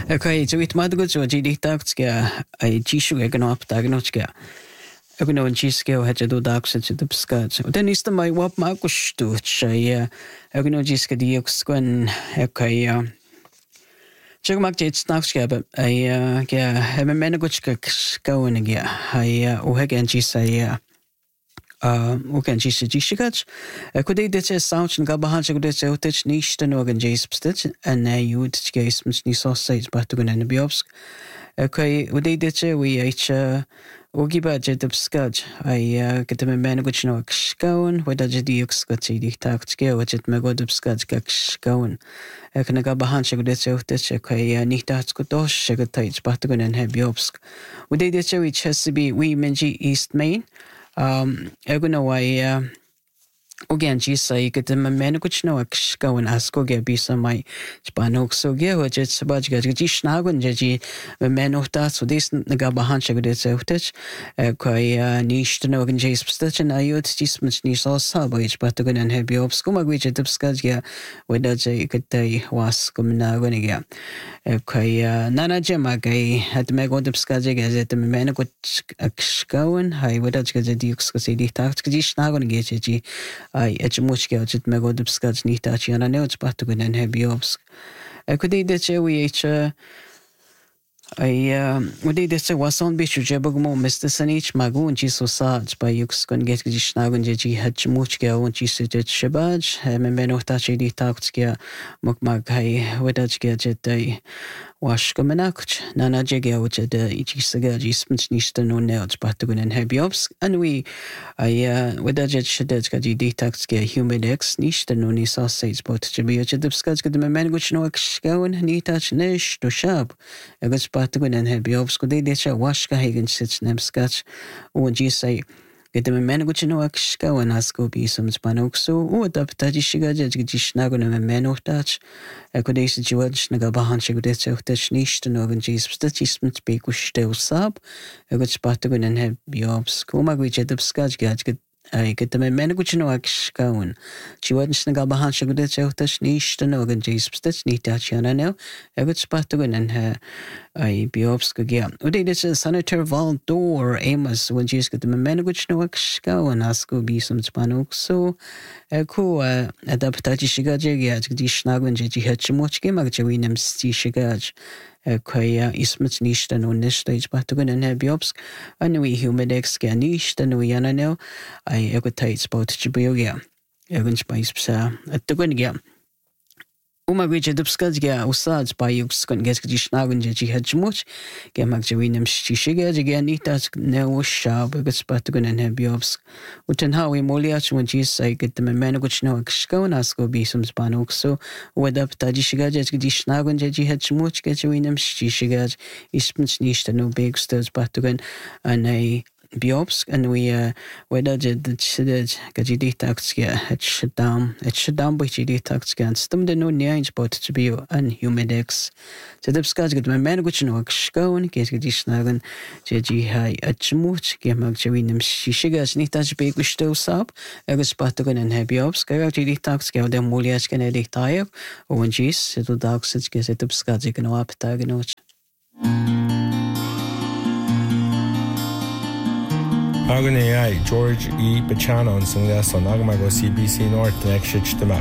Okay, so it matter so GD taxka I jishu eganop diagnoska. Egno and jisko had to do darks at the skirts. Then is the my wap markush to chay egno jiska dioxquan okay. Check mark jet snackska, but I have a menaguchka going again. I ohegan jisa. Oken jisa jishigach. Could they ditch a sound and gabahan could ditch outage niche and organ jays stitch and you would case much ni sausage but to go in the biobsk. Okay, would they ditch we ate Ogi budget of scotch. I get them a man which no scown, whether the dioxcotty dictact scale, which it may go to scotch scown. I can go behind check this out this okay, nicht that's good dosh, sugar tights, Patagon and Hebiobsk. Would they ditch which has to be we Menji East Main? I don't know why. Again, I get them a man which no go and ask go get be some my spanok so get what it's about get snag and jeji a man of that so this nigga behind check it outage niche to know and jays stitch and I would this much niche all sabage but to go and have you up scum which at the scudge yeah whether they could they was coming now going again. Nana Jemagay had to make all the scudge as at the man which going I would get the dukes because they talked snag on get I much get it meg the scotch neat and I know it's part to go and have biobs. I could eat that we would eat that was on Bishop Jebogmo, Mr. Sanich, Magoon, Jesus Sarge by Yux can get Gishnag and Jeji had much girl and she said Shabaj, men of Tachi talked scare Mokmagai, whether get it wash Gomenach, Nana Jegga, which at the Ichisaga, Smith Nishton no nails, but to go and have biobs. And we, whether jet shedska detax get humid ex, Nishton no ni sausage, but to be a chedupskats get the man which no exgown, ni touch nish to sharp. I got spot to go and have biobs, could they shall wash Kahagan sits nem scotch, or G say. Get them a man which no exgo and ask go be some spanok so, or the Tatishiga Jishnagon and a man of touch. I could ace the George Nagabahan Shigudets of touch niche to Nogan Jas Statismans speak with still sub. I got spot to go and have biobs. Coma which at the scotch gadget. I get them a man which no exgown. She wasn't Nagabahan Shigudets of touch niche to Nogan Jas Stitch neat Tachana now. I got spot to go and have. I biobs again. Uday this is Senator Valdor Amos when she's got the man which no exgo and ask go be some spanok so cool adaptati shigaj the snag and jeji hatch much game actually nem sti shigaj ismits niche and on this stage but to go and have biobs and we humidex can niche and we yana now I equitites about Chibuya Evan Spice at the good Umagwich at the Skazga, Usads by Yux can get Snag and Jeji had much. Get Magdalene Shishiga again, eat as no sharp, but Spatagon and have biobs. Witten how we moliach when she say get them a man which no exco and ask go be some spanok so whether up Tajishiga Snag and Jeji had much get you in them Shishiga, Ispens niche no big stirs Spatagon and a biobs and we whether the gadi taxia it shut down by gd taxia and stum the no near but to be an humidex so the scars get my man which no go and get gadi snagen gg high at much get magdalene shishigas ni touch big with still sub I was patagon and have biobs go gd taxia the molias can edit tire or when jeez it will dark such get it up scars can up tag no Agan AI, George E. Bachano and Sungas on Agamago CBC North next shit to map.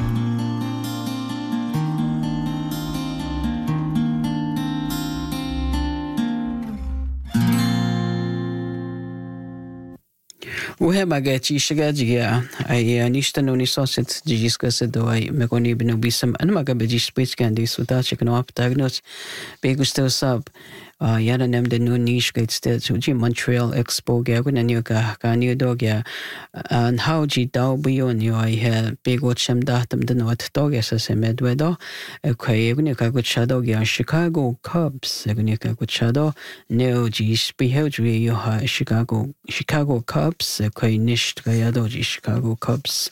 وهي ما جاتي شجاجية أي نيشتنو نيسوست جيس كسدو أي مكوني بنو بيسم أنا ما جابجيش بيت كان دي سوتاش كانوا أبتاغنوت بيجوستو ساب Yana nem the new niche gates to Montreal Expo Gagun and you can you dog ya and how G W and you I had big watch them datum the not dog as a medwedo okay Gunica good shadow ya Chicago Cubs Gunica good shadow no G behavior you have Chicago Cubs okay niche gayado Chicago Cubs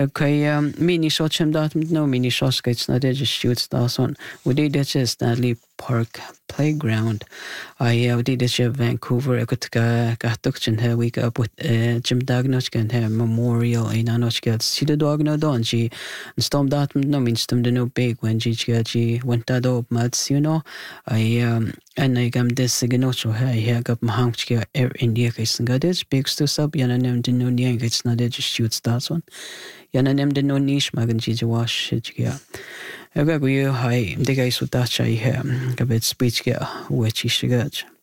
okay mini shot him datum no mini shot gates not just shoots that's on would they just Stanley Park Playground. I did this Vancouver. I got to here week up with Jim Dagnoch here memorial in Anochka. See the dog no don. She and storm that no means them the no big when she went that up mats, you know. And I gam this Ganocho here got my Hamchka Air India case and got it. Big to sub Yananem didn't know Yang. It's not just shoots that one. Yananem didn't know niche magan wash it. I got you high the guys with that I have a bit speech get which is good.